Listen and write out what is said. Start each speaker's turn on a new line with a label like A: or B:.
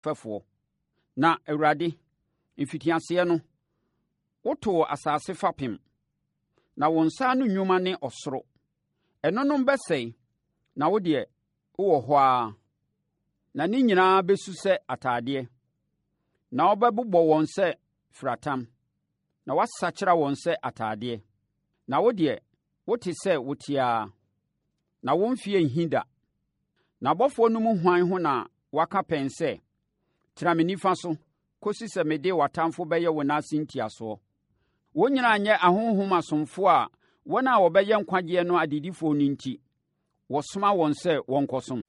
A: fɛfoɔ. Na Awurade, mfitiaseɛ no, wotoo asase fapem, na wo nsa ano nnwuma ne ɔsoro. Ɛnonom bɛsɛe, na wo deɛ, wowɔ hɔ ara. Na ne nyinaa bɛsu sɛ atadeɛ. Na wobɛbobɔ wɔn sɛ firatam, na woasakyera wɔn sɛ atadeɛ. Na wo deɛ, wote sɛ wote ara, na wo mfeɛ nhi da. Na abɔfoɔ no mu hwan ho na waka pɛn sɛ, tena me nifa so, kɔsi sɛ mede w'atamfo bɛyɛ wo nan ase ntiasoɔ? Wɔn nyinaa nyɛ ahonhom asomfoɔ a wɔn a wɔbɛyɛ nkwagyeɛ no adedifoɔ no enti, wɔsoma wɔn sɛ wɔnkɔsom.